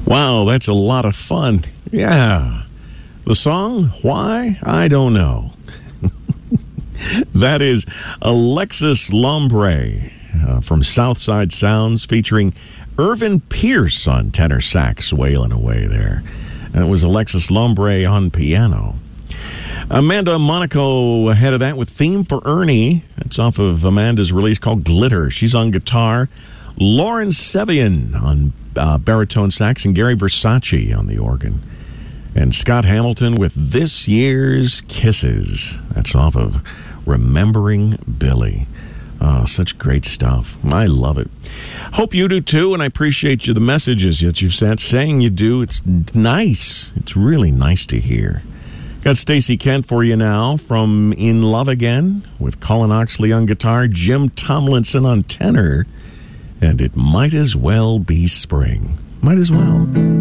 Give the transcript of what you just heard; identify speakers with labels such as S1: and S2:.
S1: Wow, that's a lot of fun. Yeah. The song, why? I don't know. That is Alexis Lombre from Southside Sounds featuring Irvin Pierce on tenor sax, wailing away there. And it was Alexis Lombre on piano. Amanda Monaco ahead of that with Theme for Ernie. It's off of Amanda's release called Glitter. She's on guitar. Lauren Sevian on baritone sax and Gary Versace on the organ. And Scott Hamilton with This Year's Kisses. That's off of Remembering Billy. Such great stuff. I love it. Hope you do too, and I appreciate you the messages that you've sent saying you do. It's nice. It's really nice to hear. Got Stacey Kent for you now from In Love Again with Colin Oxley on guitar, Jim Tomlinson on tenor, and It Might As Well Be Spring. Might as well.